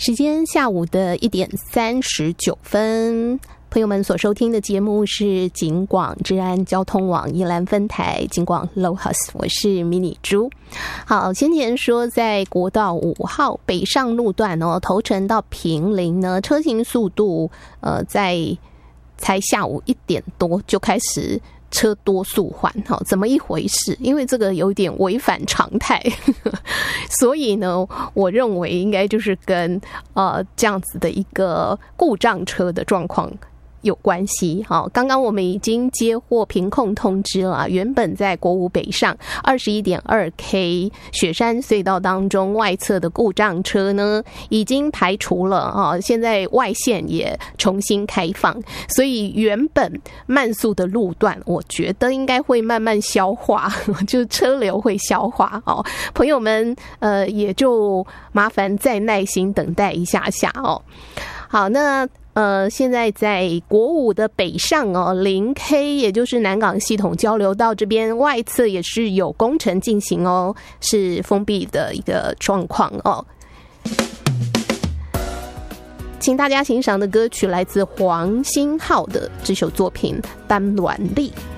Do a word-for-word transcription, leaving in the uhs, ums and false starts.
时间下午的一点三十九分，朋友们所收听的节目是警广治安交通网宜兰分台警广 Lohas， 我是迷你猪。好，先前说在国道五号北上路段哦，头城到坪林呢，车行速度呃在才下午一点多就开始车多速缓，好，怎么一回事？因为这个有点违反常态，所以呢，我认为应该就是跟呃这样子的一个故障车的状况有关系。好，刚刚我们已经接获屏控通知了，原本在国五北上 二十一点二 K 雪山隧道当中外侧的故障车呢已经排除了啊，现在外线也重新开放，所以原本慢速的路段我觉得应该会慢慢消化，就车流会消化哦。朋友们呃也就麻烦再耐心等待一下下哦。好，那呃，现在在国五的北上哦，零 K 也就是南港系统交流道这边外侧也是有工程进行哦，是封闭的一个状况哦。请大家欣赏的歌曲来自黄星浩的这首作品《单栾丽》。